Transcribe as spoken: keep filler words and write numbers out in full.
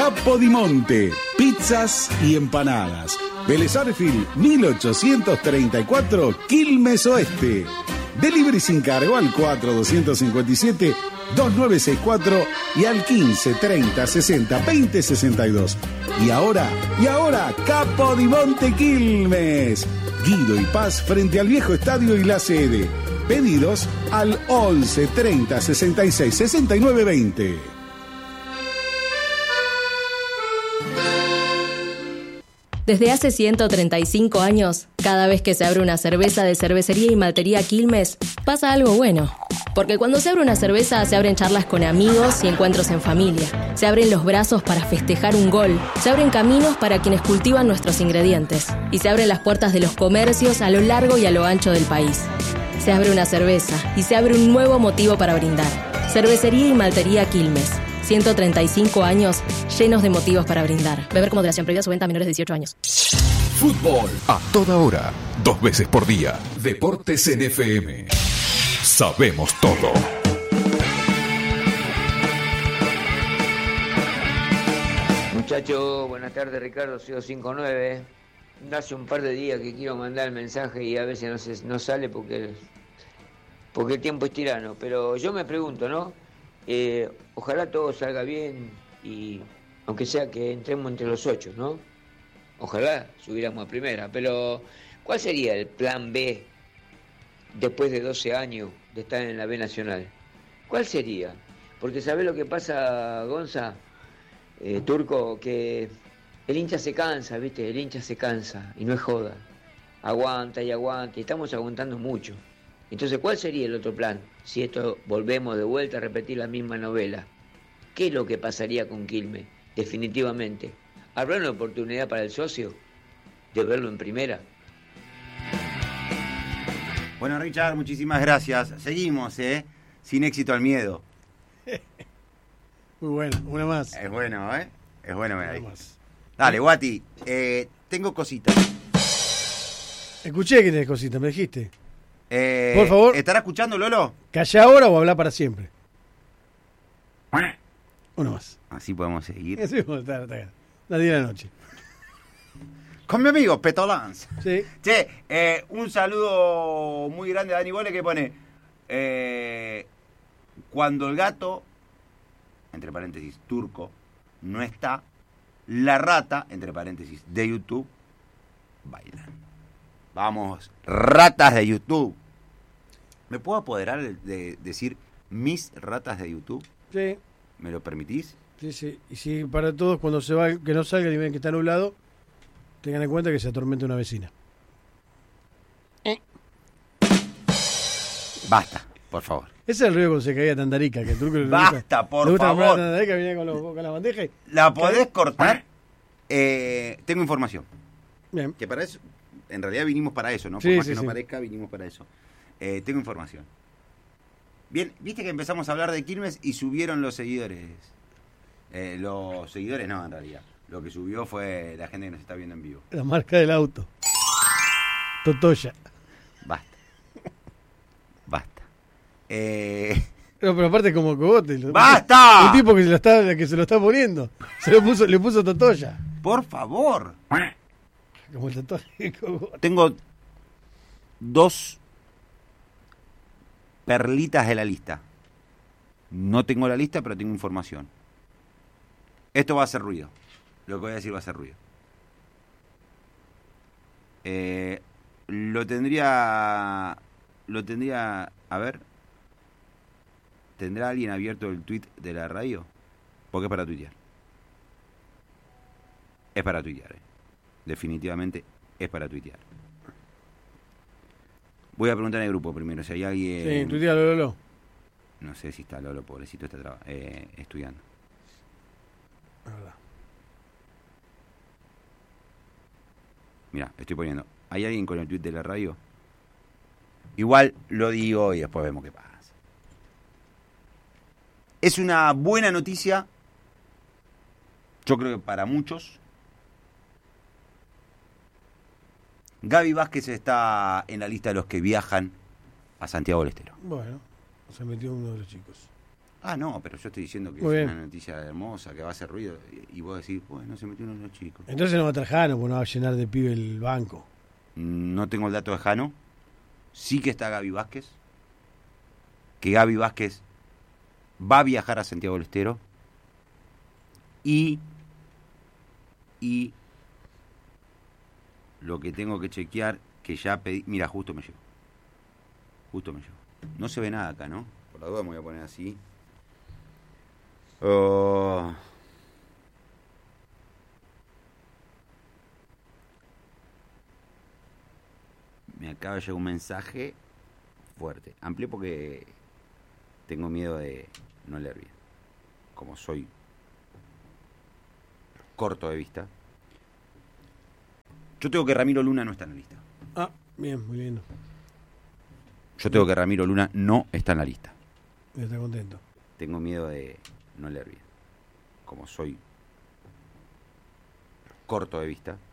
Capodimonte, pizzas y empanadas. Vélez Arfield, mil ochocientos treinta y cuatro, Quilmes Oeste. Delivery sin cargo al cuatro dos cinco siete, dos nueve seis cuatro y al quince treinta sesenta veinte sesenta y dos. Y ahora, y ahora, Capodimonte Quilmes. Guido y Paz frente al viejo estadio y la sede. Pedidos al once treinta sesenta y seis sesenta y nueve veinte. Desde hace ciento treinta y cinco años, cada vez que se abre una cerveza de Cervecería y Maltería Quilmes, pasa algo bueno. Porque cuando se abre una cerveza, se abren charlas con amigos y encuentros en familia. Se abren los brazos para festejar un gol. Se abren caminos para quienes cultivan nuestros ingredientes. Y se abren las puertas de los comercios a lo largo y a lo ancho del país. Se abre una cerveza y se abre un nuevo motivo para brindar. Cervecería y Maltería Quilmes. ciento treinta y cinco años llenos de motivos para brindar. Beber con moderación, prohibida su venta a menores de dieciocho años. Fútbol a toda hora, dos veces por día. Deportes en F M. Sabemos todo. Muchachos, buenas tardes, Ricardo, C O cinco nueve. Hace un par de días que quiero mandar el mensaje y a veces no, se, no sale porque, porque el tiempo es tirano. Pero yo me pregunto, ¿no? Eh, ojalá todo salga bien y aunque sea que entremos entre los ocho, ¿no? Ojalá subiéramos a primera, pero ¿cuál sería el plan B después de doce años de estar en la B Nacional? ¿Cuál sería? Porque ¿sabés lo que pasa, Gonza? Eh, Turco, que el hincha se cansa, ¿viste? El hincha se cansa y no es joda. Aguanta y aguanta y estamos aguantando mucho. Entonces, ¿cuál sería el otro plan? Si esto volvemos de vuelta a repetir la misma novela. ¿Qué es lo que pasaría con Quilmes? Definitivamente. ¿Habrá una oportunidad para el socio de verlo en primera? Bueno, Richard, muchísimas gracias. Seguimos, ¿eh? Sin éxito al miedo. Muy bueno, una más. Es bueno, ¿eh? Es bueno, Una ahí. más. Dale, Guati. Eh, tengo cositas. Escuché que tenés cositas, me dijiste. Eh, Por favor. ¿Estará escuchando, Lolo? ¿Callá ahora o hablar para siempre? Uno más. Así podemos seguir. Sí, está, está, está. Las diez de la noche. Con mi amigo Petolans. Sí. Che, eh, un saludo muy grande a Dani Bole que pone... Eh, cuando el gato, entre paréntesis, turco, no está, la rata, entre paréntesis, de YouTube, baila. Vamos, ratas de YouTube. ¿Me puedo apoderar de, de decir mis ratas de YouTube? Sí. ¿Me lo permitís? Sí, sí. Y si para todos cuando se va, que no salga y ven que está nublado, tengan en cuenta que se atormenta una vecina. Eh. Basta, por favor. Ese es el ruido cuando se caía Tandarica, que el turco le Basta, gusta, por le gusta favor. comprar Tandarica, viene con, los, con la bandeja y... ¿La podés cortar? Eh, tengo información. Bien. Que para eso, en realidad vinimos para eso, ¿no? Por Sí, más sí, que no sí. parezca, vinimos para eso. Eh, tengo información. Bien, viste que empezamos a hablar de Quilmes y subieron los seguidores. Eh, los seguidores no, en realidad. Lo que subió fue la gente que nos está viendo en vivo. La marca del auto. Totoya. Basta. Basta. Eh... No, pero aparte como cogote. ¡Basta! Un tipo que se lo está, que se lo está poniendo. Se lo puso, le puso Totoya. Por favor. Como el tatuaje de cogote. Tengo dos perlitas de la lista. No tengo la lista, pero tengo información. Esto va a hacer ruido. Lo que voy a decir va a hacer ruido. Eh, lo tendría... Lo tendría... A ver. ¿Tendrá alguien abierto el tweet de la radio? Porque es para tuitear. Es para tuitear. Eh. Definitivamente es para tuitear. Voy a preguntar en el grupo primero si hay alguien... Sí, tuitea, Lolo. No sé si está Lolo, pobrecito, está traba, eh, estudiando. La verdad. Mira, estoy poniendo. ¿Hay alguien con el tweet de la radio? Igual lo digo y después vemos qué pasa. Es una buena noticia, yo creo que para muchos. Gaby Vázquez está en la lista de los que viajan a Santiago del Estero. Bueno, se metió uno de los chicos. Ah, no, pero yo estoy diciendo que Muy es bien. una noticia hermosa, que va a hacer ruido, y, y vos decís, bueno, se metió uno de los chicos. Entonces no va a traer Jano, porque no va a llenar de pibe el banco. No tengo el dato de Jano. Sí que está Gaby Vázquez. Que Gaby Vázquez va a viajar a Santiago del Estero. Y, y lo que tengo que chequear, que ya pedí... Mira, justo me llegó. Justo me llegó. No se ve nada acá, ¿no? Por la duda me voy a poner así. Oh. Me acaba de llegar un mensaje fuerte. Amplié porque tengo miedo de no leer bien. Como soy corto de vista. Yo tengo que Ramiro Luna no está en la lista. Ah, bien, muy lindo. Yo tengo que Ramiro Luna no está en la lista. Está contento. Tengo miedo de no leer bien. Como soy corto de vista.